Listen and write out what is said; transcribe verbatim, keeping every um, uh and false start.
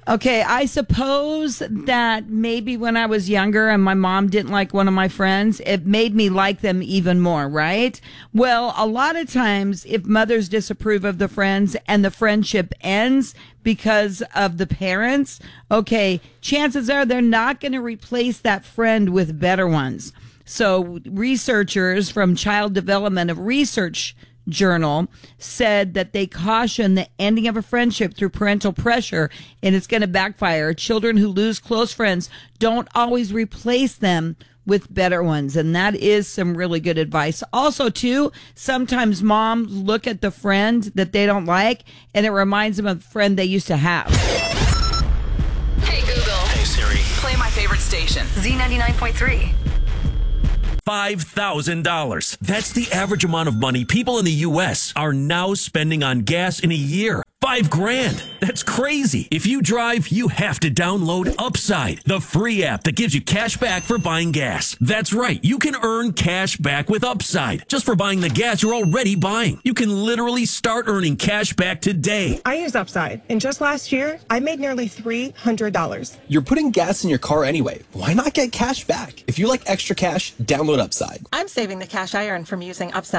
Okay, I suppose that maybe when I was younger and my mom didn't like one of my friends, it made me like them even more, right? Well, a lot of times if mothers disapprove of the friends and the friendship ends because of the parents, okay, chances are they're not going to replace that friend with better ones. So researchers from Child Development of Research Journal said that they caution the ending of a friendship through parental pressure, and it's going to backfire. Children who lose close friends don't always replace them with better ones, and that is some really good advice. Also, too, sometimes moms look at the friend that they don't like, and it reminds them of the friend they used to have. Hey, Google. Hey, Siri. Play my favorite station. Z ninety-nine point three. five thousand dollars. That's the average amount of money people in the U S are now spending on gas in a year. Five grand. That's crazy. If you drive, you have to download Upside, the free app that gives you cash back for buying gas. That's right. You can earn cash back with Upside just for buying the gas you're already buying. You can literally start earning cash back today. I use Upside, and just last year, I made nearly three hundred dollars. You're putting gas in your car anyway. Why not get cash back? If you like extra cash, download Upside. I'm saving the cash I earn from using Upside.